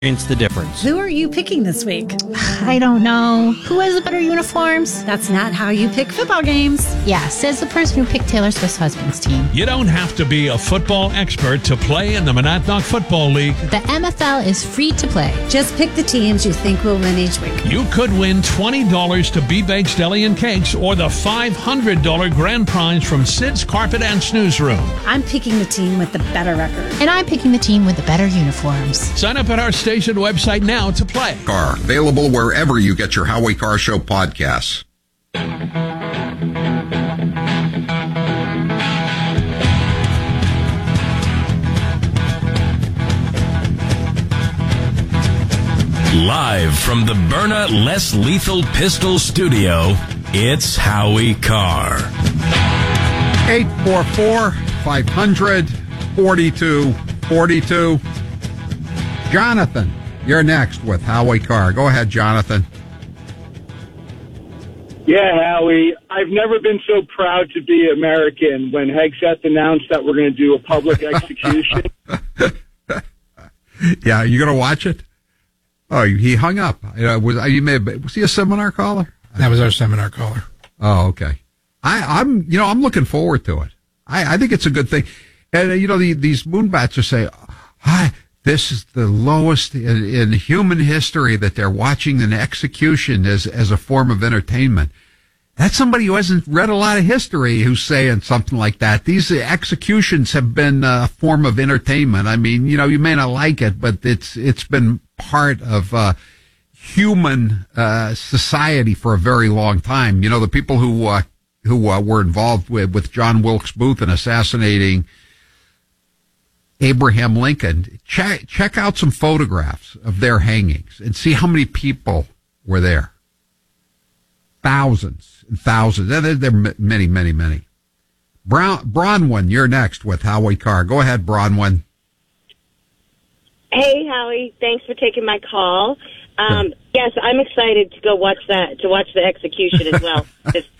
Experience the difference. Who are you picking this week? I don't know. Who has the better uniforms? That's not how you pick football games. Yeah, says the person who picked Taylor Swift's husband's team. You don't have to be a football expert to play in the Monadnock Football League. The MFL is free to play. Just pick the teams you think will win each week. You could win $20 to B-Bakes Deli and Cakes or the $500 grand prize from Sid's Carpet and Snooze Room. I'm picking the team with the better record. And I'm picking the team with the better uniforms. Sign up at our station website now to play. Car, available wherever you get your Howie Car Show podcasts. Live from the Byrna Less Lethal Pistol Studio, it's Howie Carr. 844-500-4242. Jonathan, you're next with Howie Carr. Go ahead, Jonathan. Yeah, Howie, I've never been so proud to be American when Hegseth announced that we're going to do a public execution. Yeah, you going to watch it? Oh, he hung up. Was he a seminar caller? That was our seminar caller. Oh, okay. I'm looking forward to it. I think it's a good thing. And, these moonbats are saying, this is the lowest in human history that they're watching an execution as a form of entertainment. That's somebody who hasn't read a lot of history who's saying something like that. These executions have been a form of entertainment. I mean, you may not like it, but it's been part of human society for a very long time. The people who were involved with John Wilkes Booth in assassinating Abraham Lincoln, check out some photographs of their hangings and see how many people were there. Thousands and thousands. There are many, many, many. Bronwyn, you're next with Howie Carr. Go ahead, Bronwyn. Hey, Howie. Thanks for taking my call. Yes, I'm excited to go watch the execution as well.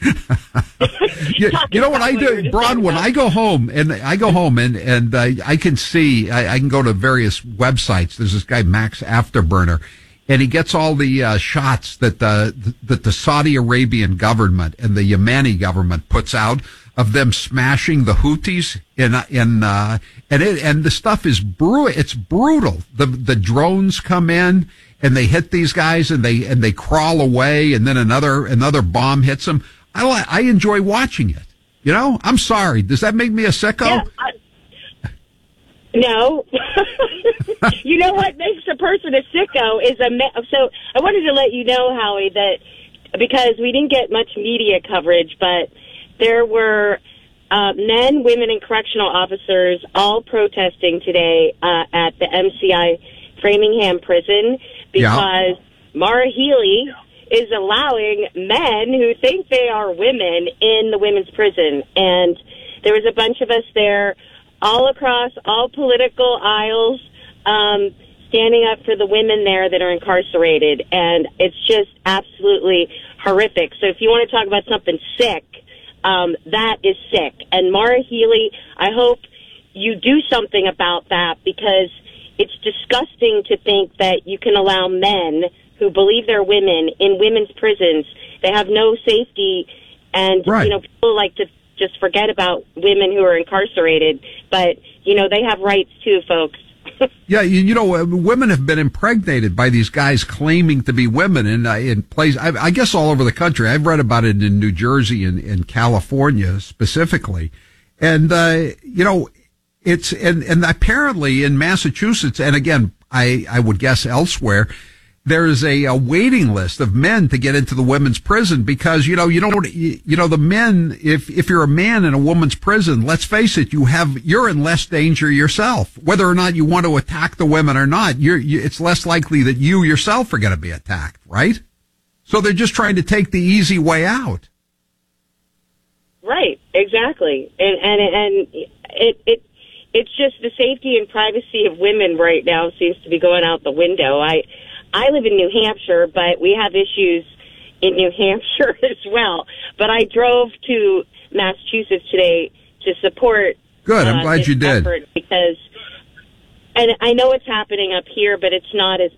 You know what I do, Bronwyn? I go home and I can see, I can go to various websites. There's this guy, Max Afterburner, and he gets all the shots that the Saudi Arabian government and the Yemeni government puts out of them smashing the Houthis and the stuff is brutal. It's brutal. The drones come in and they hit these guys and they crawl away and then another bomb hits them. I enjoy watching it. I'm sorry. Does that make me a sicko? Yeah, no. You know what makes a person a sicko is so I wanted to let you know, Howie, that because we didn't get much media coverage, but there were men, women, and correctional officers all protesting today at the MCI Framingham prison because Maura Healey is allowing men who think they are women in the women's prison. And there was a bunch of us there all across all political aisles standing up for the women there that are incarcerated. And it's just absolutely horrific. So if you want to talk about something sick, that is sick. And Maura Healey, I hope you do something about that because it's disgusting to think that you can allow men who believe they're women in women's prisons. They have no safety, and people like to just forget about women who are incarcerated. But they have rights too, folks. Yeah, women have been impregnated by these guys claiming to be women in places, I guess all over the country. I've read about it in New Jersey and in California specifically. And, it's, and apparently in Massachusetts, and again, I would guess elsewhere, there's a waiting list of men to get into the women's prison because, the men, if you're a man in a woman's prison, let's face it, you're in less danger yourself. Whether or not you want to attack the women or not, it's less likely that you yourself are going to be attacked, right? So they're just trying to take the easy way out. Right, exactly. And it's just the safety and privacy of women right now seems to be going out the window. I live in New Hampshire, but we have issues in New Hampshire as well. But I drove to Massachusetts today to support. Good. I'm glad you did. Because, and I know it's happening up here, but it's not as